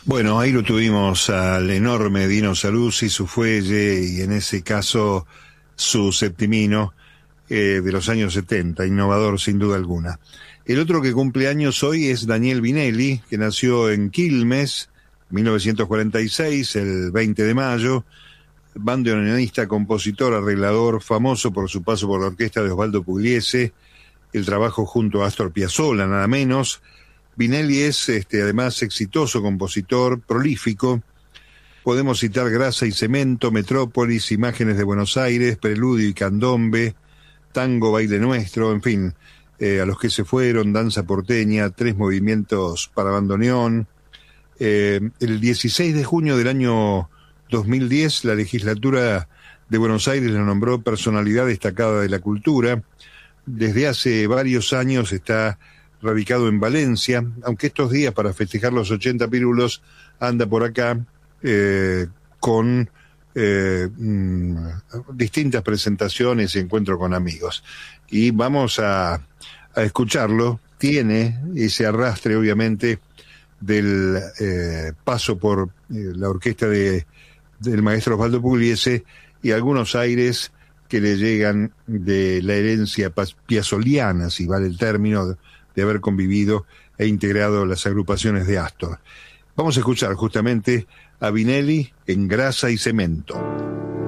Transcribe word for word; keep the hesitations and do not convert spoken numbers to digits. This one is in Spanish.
Bueno, ahí lo tuvimos al enorme Dino Saluzzi, su fuelle y en ese caso su septimino eh, de los años setenta, innovador sin duda alguna. El otro que cumple años hoy es Daniel Vinelli, que nació en Quilmes, mil novecientos cuarenta y seis, el veinte de mayo, bandoneonista, compositor, arreglador, famoso por su paso por la orquesta de Osvaldo Pugliese, el trabajo junto a Astor Piazzolla, nada menos. Vinelli es este, además exitoso compositor, prolífico. Podemos citar Grasa y Cemento, Metrópolis, Imágenes de Buenos Aires, Preludio y Candombe, Tango, Baile Nuestro, en fin, eh, A los que se fueron, Danza Porteña, Tres Movimientos para Bandoneón. Eh, el dieciséis de junio del año dos mil diez, la legislatura de Buenos Aires lo nombró personalidad destacada de la cultura. Desde hace varios años está radicado en Valencia, aunque estos días para festejar los ochenta pírulos anda por acá eh, con eh, mm, distintas presentaciones y encuentro con amigos. Y vamos a, a escucharlo. Tiene ese arrastre, obviamente, del eh, paso por eh, la orquesta de, del maestro Osvaldo Pugliese y algunos aires que le llegan de la herencia piazzoliana, si vale el término, de haber convivido e integrado las agrupaciones de Astor. Vamos a escuchar justamente a Vinelli en Grasa y Cemento.